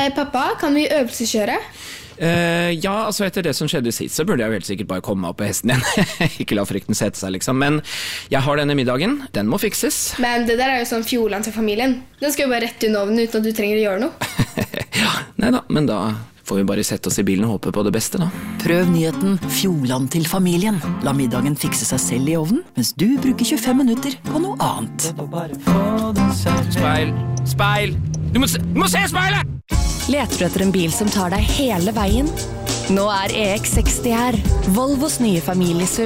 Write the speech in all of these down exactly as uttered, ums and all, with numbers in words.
Eh, pappa, kan vi øvelseskjøre? Uh, ja, altså etter det som skjedde sist, så burde jeg jo helt sikkert bare komme meg opp på hesten igjen. Ikke la frykten sette seg, liksom. Men jeg har denne middagen, den må fikses. Men det der er jo sånn fjoland til familien. Den skal jo bare rett under ovnen uten at du trenger å gjøre noe. Ja, neida, men da får vi bare sette oss i bilen og håpe på det beste, da. Prøv nyheten Fjoland til familien. La middagen fikse seg selv i ovnen, mens du bruker tjuefem minutter på noe annet. Speil, speil! Du må se, du må se speilet! Leter du etter en bil som tar deg hele veien? Nå er E X seksti her, Volvos nye familiesuv.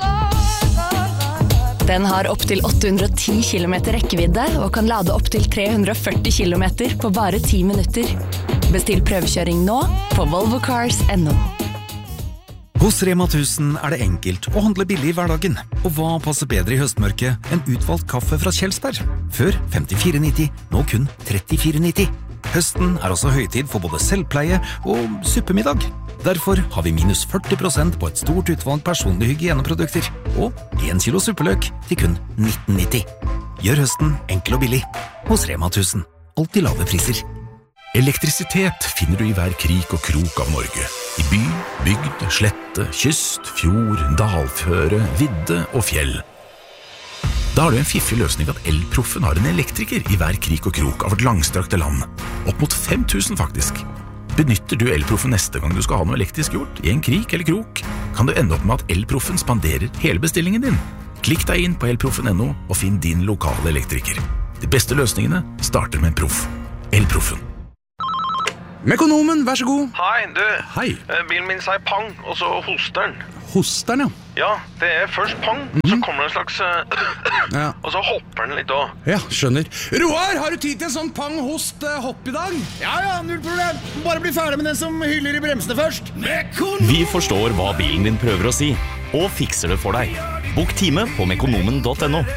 Den har opp til åtte hundre og ti kilometer rekkevidde og kan lade opp til tre hundre og førti kilometer på bare ti minutter. Bestill prøvekjøring nå på volvo cars punktum no. Hos Rema tusen er det enkelt å handle billig i hverdagen. Og hva passer bedre i høstmørket enn utvalgt kaffe fra Kjelsberg? Før femtifire nitti, nå kun trettifire nitti. Høsten er også høytid for både selvpleie og suppemiddag. Derfor har vi minus førti prosent på et stort utvalg personlige hygieneprodukter. Og en kilo suppeløk til kun nitten nitti. Gjør høsten enkel og billig. Hos Rema tusen. Alltid lave priser. Elektrisitet finner du i hver krik og krok av Norge. I by, bygd, slette, kyst, fjord, dalføre, vidde og fjell. Da har du en fiffig løsning at Elproffen har en elektriker i hver krik og krok av vårt langstrakte land. Opp mot fem tusen faktisk. Benytter du Elproffen neste gang du skal ha noe elektrisk gjort, i en krik eller krok, kan du ende opp med at Elproffen spanderer hele bestillingen din. Klikk deg inn på elproffen punktum no og finn din lokale elektriker. De beste løsningene starter med en proff. Elproffen. Mekonomen, vær så god. Hei, du. Hei. Bilen min sier pang, og så hoster den. Hoster den, ja. Ja, det er først pang, mm. så kommer det en slags... ja. Og så hopper den litt også. Ja, skjønner. Roar, har du tid til en sånn pang-host-hopp i dag? Ja, ja, null problem. Bare bli ferdig med den som hyller i bremsene først. Mekonom! Vi forstår hva bilen din prøver å si, og fikser det for deg. Bok time på mekonomen punktum no.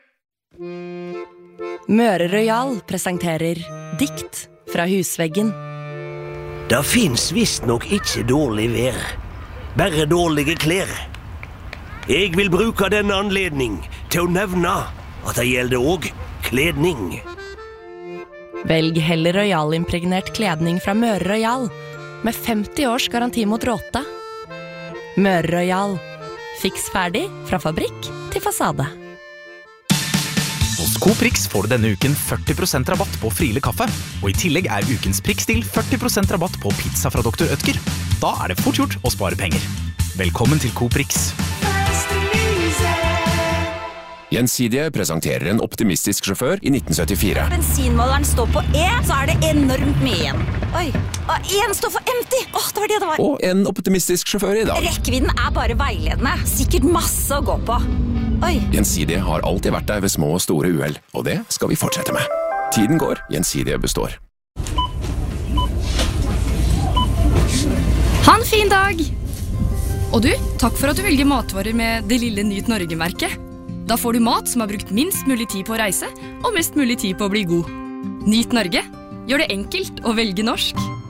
Møre Royal presenterer Dikt fra husveggen. Det finnes visst nok ikke dårlig vær, bare dårlige klær. Jeg vil bruke denne anledning til å nevne at det gjelder også kledning. Velg heller Royal-impregnert kledning fra Møre Royal, med femti års garanti mot råte. Møre Royal. Fiks ferdig fra fabrikk til fasade. Hos Coop Rix får du denne uken førti prosent rabatt på Friele kaffe, og i tillegg er ukens prikkstil førti prosent rabatt på pizza fra doktor Ødker. Da er det fort gjort å spare penger. Velkommen til Coop Rix. Gjensidige presenterer en optimistisk sjåfør i nitten syttifire. Bensinmåleren står på E, så er det enormt mye igjen. Oi, og en står for empty. Åh, det var det det var. Og en optimistisk sjåfør i dag. Rekkevidden er bare veiledende. Sikkert masse å gå på. Oi. Gjensidige har alltid vært der ved små og store uheld, og det skal vi fortsette med. Tiden går, Gjensidige består. Ha en fin dag! Og du, takk for at du velger matvarer med det lille Nyt Norge-merket. Da får du mat som har brukt minst mulig tid på å reise, og mest mulig tid på å bli god. Nyt Norge. Gjør det enkelt å velge norsk.